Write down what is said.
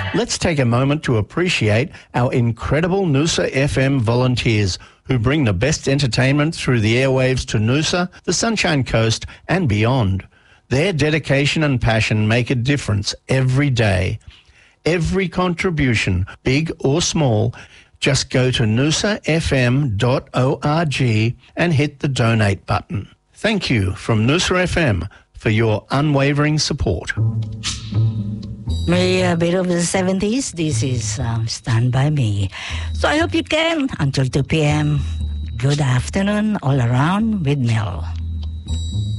Let's take a moment to appreciate our incredible Noosa FM volunteers who bring the best entertainment through the airwaves to Noosa, the Sunshine Coast and beyond. Their dedication and passion make a difference every day. Every contribution, big or small, just go to noosafm.org and hit the donate button. Thank you from Noosa FM for your unwavering support. A bit of the 70s. This is Stand By Me. So I hope you can until 2 p.m. Good afternoon all around with Mel.